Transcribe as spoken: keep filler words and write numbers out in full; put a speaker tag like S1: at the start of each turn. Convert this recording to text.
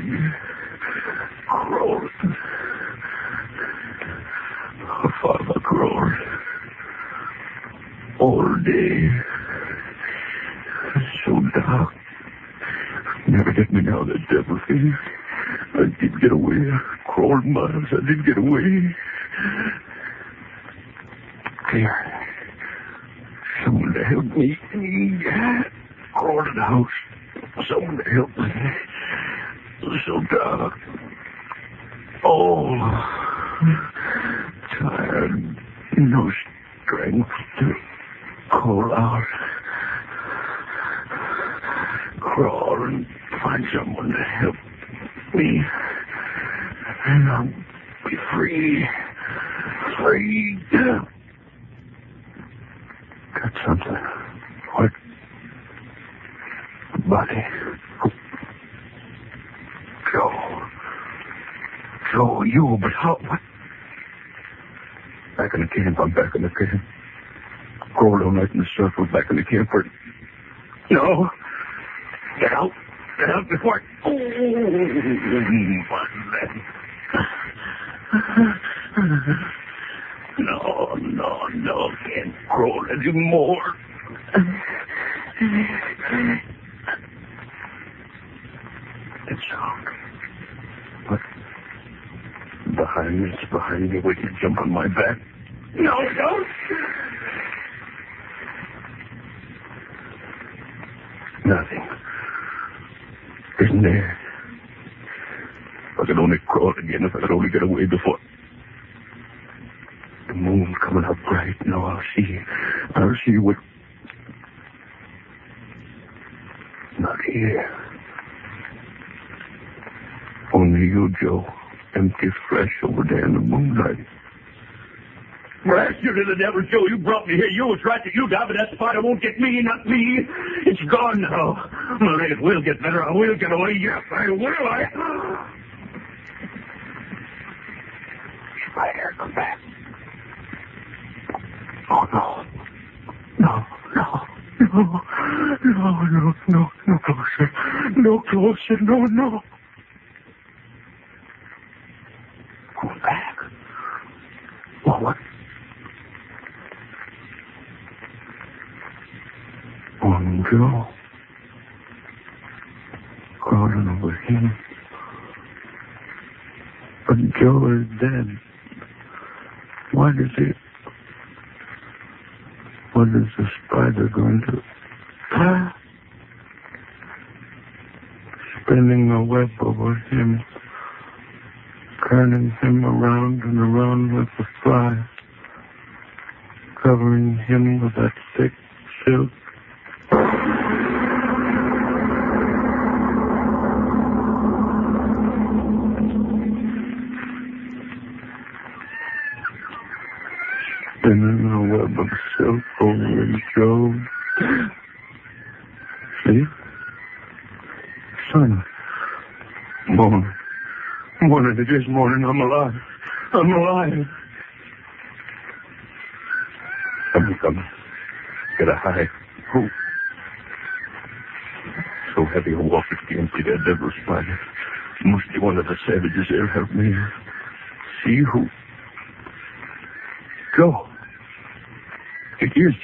S1: Crawling. Father crawled. All day. It's so dark. Never get me now, that devil thing. I did get away. I crawled miles. I did get away. Here. Someone to help me. Crawled to the house. Someone to help me. It's so dark. Oh. Tired. No strength to call out. Crawl and find someone to help me. And I'll be free. Free. Got something. What? A body. Joe. Joe, you, but how? What? Back in the camp. I'm back in the camp. Crawled all night in the circle. Back in the camp. For... No. Get out. Get out before I... Oh, no, no, no. Can't crawl anymore. It's out. What? Behind me. It's behind me. Wait to jump on my back. No, don't. Nothing. Isn't there? If I could only crawl again, if I could only get away before... The moon coming up bright. No, I'll see. I'll see what... Not here. Only you, Joe. Empty flesh over there in the moonlight. Blast you to the devil, Joe. You brought me here. You was right that you died, but that spider won't get me, not me. It's gone now. Well, it will get better. I will get away. Yes, I will. I... Spider, come back. Oh, no. No, no, no. No, no, no, no closer. No closer. No, no. Go back. Well, what? On Joe. Crawling over him. But Joe is dead. Why does it... What is the spider going to... Ah! Spinning a web over him. Turning him around and around with the fly. Covering him with that thick silk. Spinning a web of silk over his Joe. See? Sun. Morning. Morning, it is morning. I'm alive. I'm alive. Come, come. Get a high. Who? So heavy a walk it can't be that devil spider. Must be one of the savages there. Help me. See who? Joe. It is